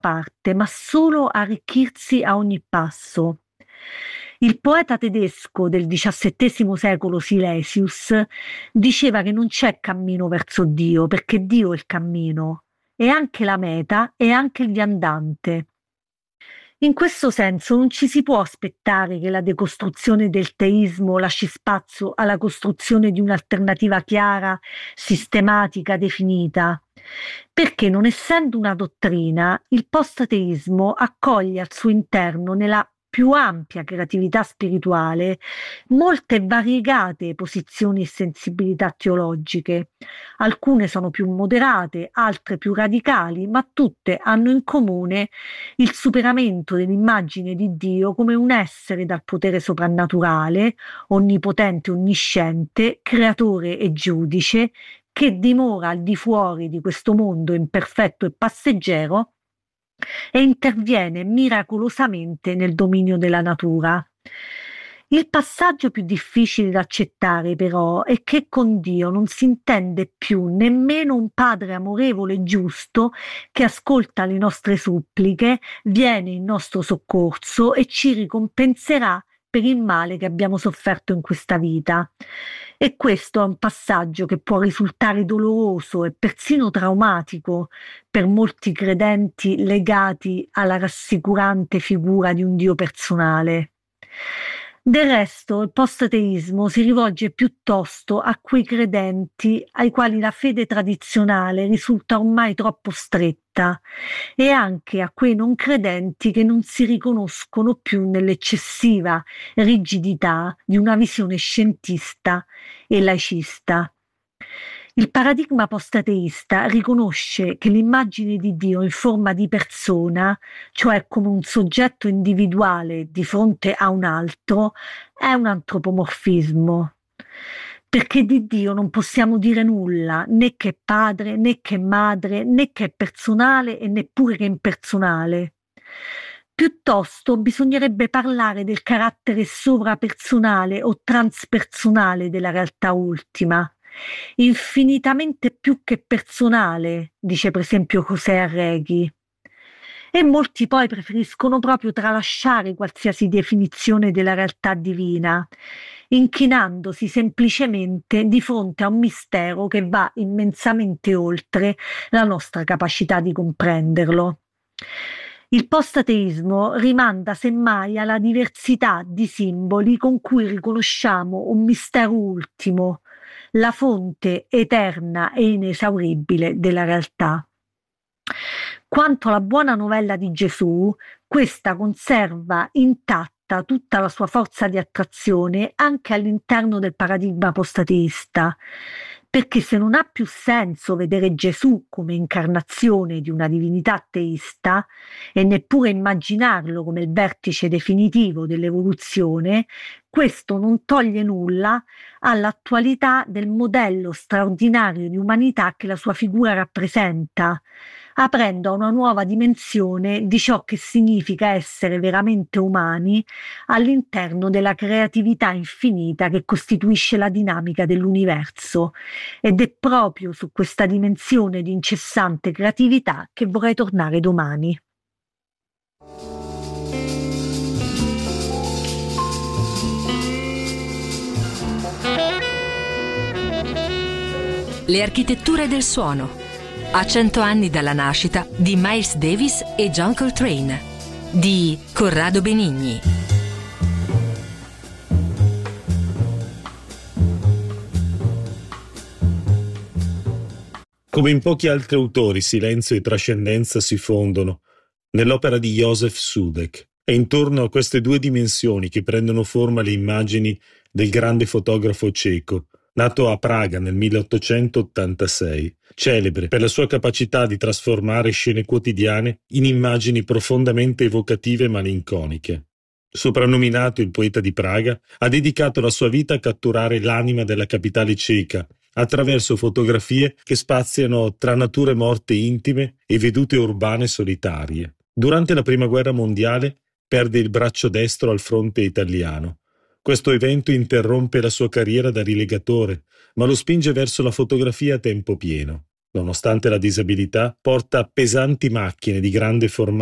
parte, ma solo arricchirsi a ogni passo. Il poeta tedesco del XVII secolo Silesius diceva che non c'è cammino verso Dio, perché Dio è il cammino, è anche la meta, è anche il viandante. In questo senso non ci si può aspettare che la decostruzione del teismo lasci spazio alla costruzione di un'alternativa chiara, sistematica, definita, perché non essendo una dottrina, il post-ateismo accoglie al suo interno, nella più ampia creatività spirituale, molte variegate posizioni e sensibilità teologiche. Alcune sono più moderate, altre più radicali, ma tutte hanno in comune il superamento dell'immagine di Dio come un essere dal potere soprannaturale, onnipotente, onnisciente, creatore e giudice, che dimora al di fuori di questo mondo imperfetto e passeggero e interviene miracolosamente nel dominio della natura. Il passaggio più difficile da accettare, però, è che con Dio non si intende più nemmeno un Padre amorevole e giusto che ascolta le nostre suppliche, viene in nostro soccorso e ci ricompenserà per il male che abbiamo sofferto in questa vita. E questo è un passaggio che può risultare doloroso e persino traumatico per molti credenti legati alla rassicurante figura di un Dio personale. Del resto, il post-ateismo si rivolge piuttosto a quei credenti ai quali la fede tradizionale risulta ormai troppo stretta e anche a quei non credenti che non si riconoscono più nell'eccessiva rigidità di una visione scientista e laicista. Il paradigma post-ateista riconosce che l'immagine di Dio in forma di persona, cioè come un soggetto individuale di fronte a un altro, è un antropomorfismo. Perché di Dio non possiamo dire nulla, né che è padre, né che è madre, né che è personale e neppure che è impersonale. Piuttosto bisognerebbe parlare del carattere sovrapersonale o transpersonale della realtà ultima, infinitamente più che personale, dice per esempio José Arregui. E molti poi preferiscono proprio tralasciare qualsiasi definizione della realtà divina, inchinandosi semplicemente di fronte a un mistero che va immensamente oltre la nostra capacità di comprenderlo. Il post-ateismo rimanda semmai alla diversità di simboli con cui riconosciamo un mistero ultimo, la fonte eterna e inesauribile della realtà. Quanto alla buona novella di Gesù, questa conserva intatta tutta la sua forza di attrazione anche all'interno del paradigma post-ateista, perché se non ha più senso vedere Gesù come incarnazione di una divinità teista e neppure immaginarlo come il vertice definitivo dell'evoluzione, questo non toglie nulla all'attualità del modello straordinario di umanità che la sua figura rappresenta, aprendo a una nuova dimensione di ciò che significa essere veramente umani all'interno della creatività infinita che costituisce la dinamica dell'universo. Ed è proprio su questa dimensione di incessante creatività che vorrei tornare domani. Le architetture del suono. A 100 anni dalla nascita di Miles Davis e John Coltrane, di Corrado Benigni. Come in pochi altri autori, silenzio e trascendenza si fondono nell'opera di Józef Sudek. È intorno a queste due dimensioni che prendono forma le immagini del grande fotografo ceco, nato a Praga nel 1886, celebre per la sua capacità di trasformare scene quotidiane in immagini profondamente evocative e malinconiche. Soprannominato il poeta di Praga, ha dedicato la sua vita a catturare l'anima della capitale ceca attraverso fotografie che spaziano tra nature morte intime e vedute urbane solitarie. Durante la Prima Guerra Mondiale perde il braccio destro al fronte italiano. Questo evento interrompe la sua carriera da rilegatore, ma lo spinge verso la fotografia a tempo pieno. nonostante la disabilità, porta pesanti macchine di grande formato